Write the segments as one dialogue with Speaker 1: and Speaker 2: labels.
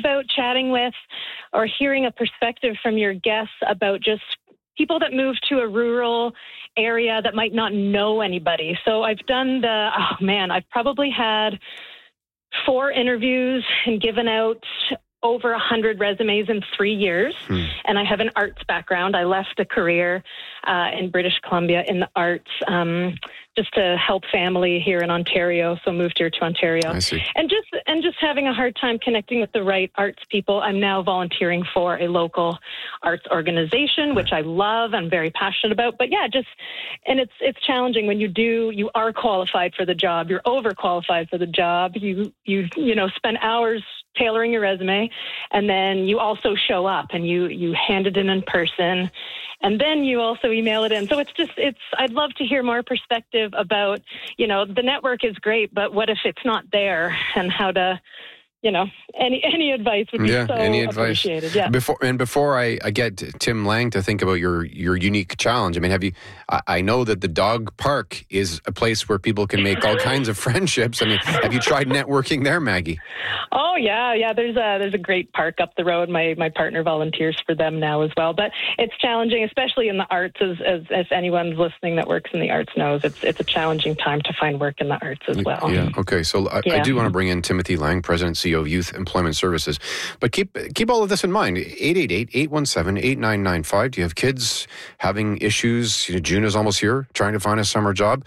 Speaker 1: about chatting with or hearing a perspective from your guests about just people that move to a rural area that might not know anybody. So I've done I've probably had 4 interviews and given out over 100 resumes in 3 years. And I have an arts background. I left a career in British Columbia in the arts just to help family here in Ontario. So moved here to Ontario.
Speaker 2: I see.
Speaker 1: And just having a hard time connecting with the right arts people. I'm now volunteering for a local arts organization, which I love. I'm very passionate about. But yeah, and it's challenging when you are qualified for the job. You're overqualified for the job. You spend hours tailoring your resume, and then you also show up and you hand it in person, and then you also email it in. So I'd love to hear more perspective about, the network is great, but what if it's not there, and how to, any advice would be
Speaker 2: any advice.
Speaker 1: Appreciated. Yeah.
Speaker 2: Before I get Tim Lang to think about your unique challenge, I mean, I know that the dog park is a place where people can make all kinds of friendships. I mean, have you tried networking there, Maggie?
Speaker 1: Oh yeah. There's a great park up the road. My partner volunteers for them now as well. But it's challenging, especially in the arts, as anyone's listening that works in the arts knows. It's a challenging time to find work in the arts as well.
Speaker 2: Yeah. Okay. So I do want to bring in Timothy Lang, President and CEO of Youth Employment Services. But keep all of this in mind. 888-817-8995. Do you have kids having issues? June is almost here, trying to find a summer job.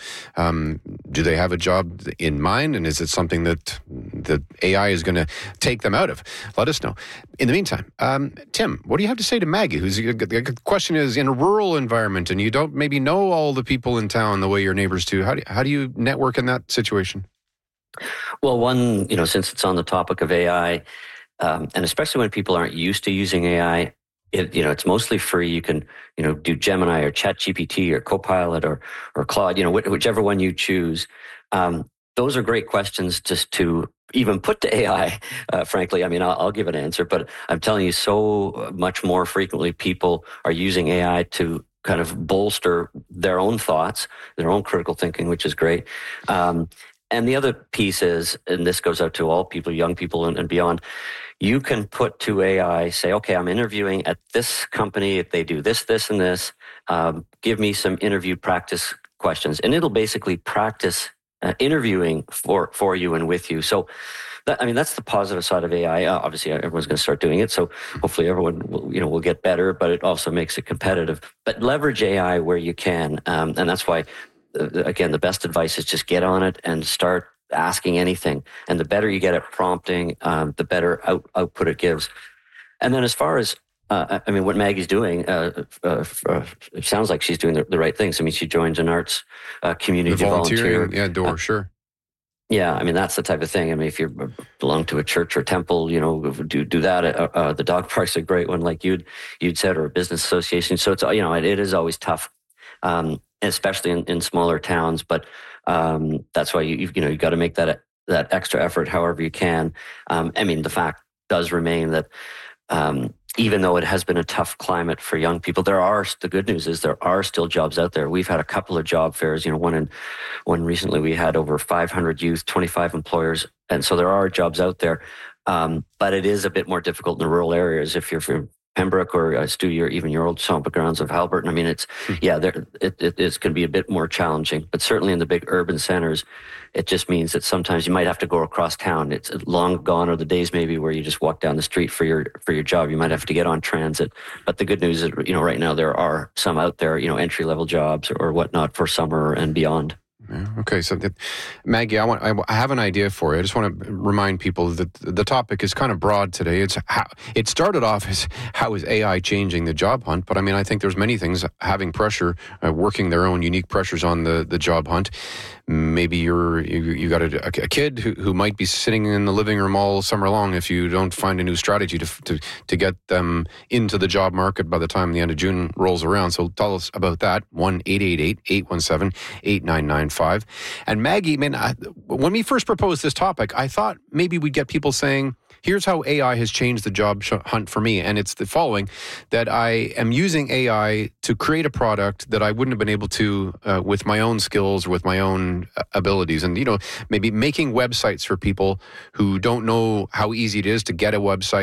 Speaker 2: Do they have a job in mind? And is it something that AI is going to take them out of? Let us know. In the meantime, Tim, what do you have to say to Maggie? The question is, in a rural environment, and you don't maybe know all the people in town the way your neighbors do, how do you network in that situation?
Speaker 3: Well, one, since it's on the topic of AI, and especially when people aren't used to using AI, it's mostly free. You can, do Gemini or ChatGPT or Copilot or Claude, whichever one you choose. Those are great questions just to even put to AI, frankly. I mean, I'll give an answer, but I'm telling you, so much more frequently people are using AI to kind of bolster their own thoughts, their own critical thinking, which is great. And the other piece is, and this goes out to all people, young people and beyond, you can put to AI, say, okay, I'm interviewing at this company. If they do this, this, and this, give me some interview practice questions. And it'll basically practice interviewing for you and with you. So, that's the positive side of AI. Obviously, everyone's going to start doing it. So hopefully everyone will get better, but it also makes it competitive. But leverage AI where you can. And that's why, again, the best advice is just get on it and start asking anything. And the better you get at prompting, the better output it gives. And then as far as, what Maggie's doing, it sounds like she's doing the right things. I mean, she joins an arts community to volunteer.
Speaker 2: Yeah, door, sure.
Speaker 3: Yeah, that's the type of thing. I mean, if you belong to a church or temple, do that. The dog park's a great one, like you'd said, or a business association. So it's, it is always tough. Especially in smaller towns, but that's why you got to make that extra effort however you can. The fact does remain that even though it has been a tough climate for young people, the good news is there are still jobs out there. We've had a couple of job fairs. One recently we had over 500 youth, 25 employers, and so there are jobs out there. But it is a bit more difficult in the rural areas if you're from Pembroke or Stu, or even your old stomping grounds of Halberton. it's going to be a bit more challenging. But certainly in the big urban centers, it just means that sometimes you might have to go across town. It's long gone are the days maybe where you just walk down the street for your job. You might have to get on transit. But the good news is, right now there are some out there, entry level jobs or whatnot for summer and beyond.
Speaker 2: Yeah, okay, so Maggie, I have an idea for you. I just want to remind people that the topic is kind of broad today. It's it started off as how is AI changing the job hunt, but I think there's many things having pressure, working their own unique pressures on the job hunt. Maybe you got a kid who might be sitting in the living room all summer long if you don't find a new strategy to get them into the job market by the time the end of June rolls around. So tell us about that. 1-888-817-8995. And Maggie, when we first proposed this topic, I thought maybe we'd get people saying, here's how AI has changed the job hunt for me. And it's the following, that I am using AI to create a product that I wouldn't have been able to with my own skills, with my own abilities. And, maybe making websites for people who don't know how easy it is to get a website.